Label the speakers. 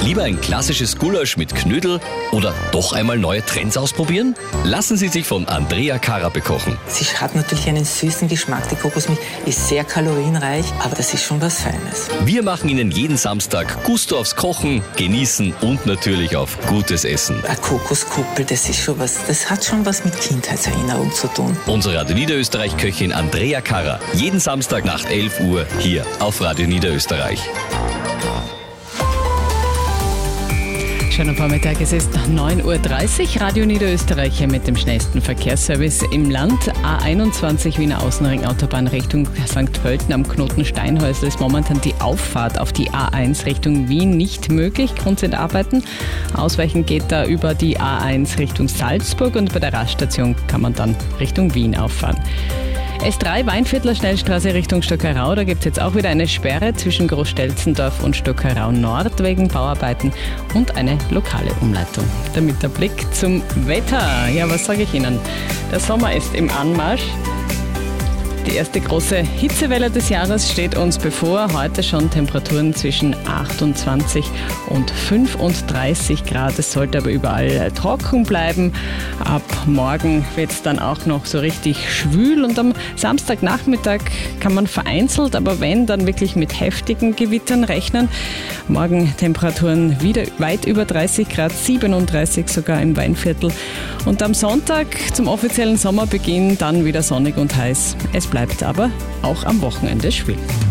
Speaker 1: Lieber ein klassisches Gulasch mit Knödel oder doch einmal neue Trends ausprobieren? Lassen Sie sich von Andrea Carra bekochen.
Speaker 2: Sie hat natürlich einen süßen Geschmack. Die Kokosmilch ist sehr kalorienreich, aber das ist schon was Feines.
Speaker 1: Wir machen Ihnen jeden Samstag Gusto aufs Kochen, Genießen und natürlich auf gutes Essen.
Speaker 2: Eine Kokoskuppel, das ist schon was, das hat schon was mit Kindheitserinnerung zu tun.
Speaker 1: Unsere Radio Niederösterreich-Köchin Andrea Carra. Jeden Samstag nach 11 Uhr hier auf Radio Niederösterreich.
Speaker 3: Schönen Vormittag, es ist 9.30 Uhr, Radio Niederösterreich mit dem schnellsten Verkehrsservice im Land. A21 Wiener Außenring Autobahn Richtung St. Pölten am Knoten Steinhäusl ist momentan die Auffahrt auf die A1 Richtung Wien nicht möglich. Grund sind Arbeiten. Ausweichen geht da über die A1 Richtung Salzburg und bei der Raststation kann man dann Richtung Wien auffahren. S3 Weinviertler Schnellstraße Richtung Stockerau, da gibt es jetzt auch wieder eine Sperre zwischen Großstelzendorf und Stockerau Nord wegen Bauarbeiten und eine lokale Umleitung. Damit der Blick zum Wetter. Ja, was sage ich Ihnen? Der Sommer ist im Anmarsch. Die erste große Hitzewelle des Jahres steht uns bevor. Heute schon Temperaturen zwischen 28 und 35 Grad. Es sollte aber überall trocken bleiben. Ab morgen wird es dann auch noch so richtig schwül. Und am Samstagnachmittag kann man vereinzelt, aber wenn, dann wirklich mit heftigen Gewittern rechnen. Morgen Temperaturen wieder weit über 30 Grad, 37 sogar im Weinviertel. Und am Sonntag zum offiziellen Sommerbeginn dann wieder sonnig und heiß. Es bleibt aber auch am Wochenende schwül.